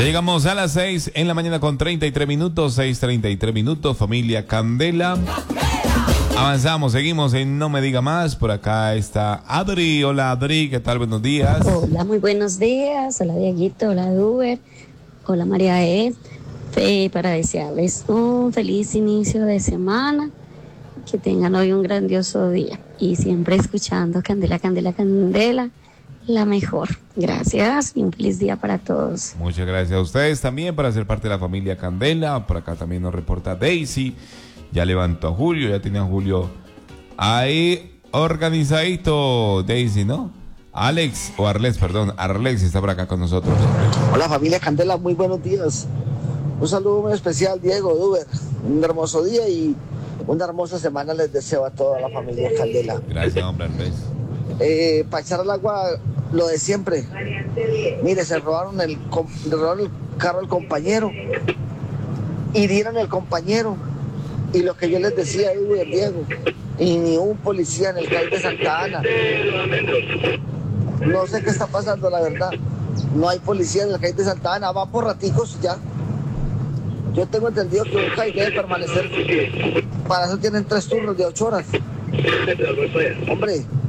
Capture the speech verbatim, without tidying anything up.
Ya llegamos a las seis en la mañana con treinta y tres minutos, seis treinta y tres minutos, familia Candela. Avanzamos, seguimos en No Me Diga Más. Por acá está Adri. Hola Adri, ¿qué tal? Buenos días. Hola, muy buenos días. Hola Dieguito, hola Duber, hola María E. Eh, para desearles un feliz inicio de semana, que tengan hoy un grandioso día y siempre escuchando Candela, Candela, Candela, la mejor. Gracias y un feliz día para todos. Muchas gracias a ustedes también para ser parte de la familia Candela. Por acá también nos reporta Daisy. Ya levantó a Julio, ya tiene a Julio ahí organizadito, Daisy, ¿no? Alex, o Arlex, perdón, Arlex está por acá con nosotros. Hola familia Candela, muy buenos días. Un saludo muy especial, Diego, Duber. Un hermoso día y una hermosa semana les deseo a toda la familia Candela. Gracias, hombre, Arlex. Eh, para echar al agua, lo de siempre. Mire, se robaron el, le robaron el carro al compañero, hirieron al compañero. Y lo que yo les decía, Duber, Diego, y ni un policía en el C A I de Santa Ana. No sé qué está pasando, la verdad. No hay policía en el C A I de Santa Ana, va por raticos ya. Yo tengo entendido que un C A I debe permanecer, para eso tienen tres turnos de ocho horas. Hombre,